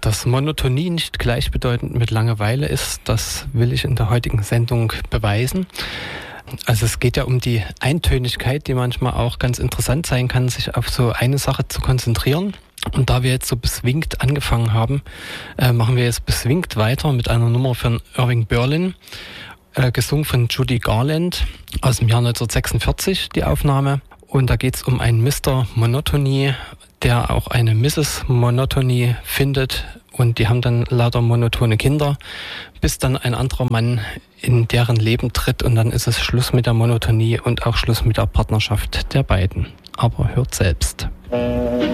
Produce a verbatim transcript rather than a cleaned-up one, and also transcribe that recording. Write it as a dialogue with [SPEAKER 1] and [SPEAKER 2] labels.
[SPEAKER 1] Dass Monotonie nicht gleichbedeutend mit Langeweile ist, das will ich in der heutigen Sendung beweisen. Also es geht ja um die Eintönigkeit, die manchmal auch ganz interessant sein kann, sich auf so eine Sache zu konzentrieren. Und da wir jetzt so beswingt angefangen haben, äh, machen wir jetzt beswingt weiter mit einer Nummer von Irving Berlin, äh, gesungen von Judy Garland aus dem Jahr neunzehnhundertsechsundvierzig, die Aufnahme. Und da geht es um einen Mister Monotony, der auch eine Misses Monotony findet. Und die haben dann lauter monotone Kinder, bis dann ein anderer Mann in deren Leben tritt. Und dann ist es Schluss mit der Monotonie und auch Schluss mit der Partnerschaft der beiden. Aber hört selbst.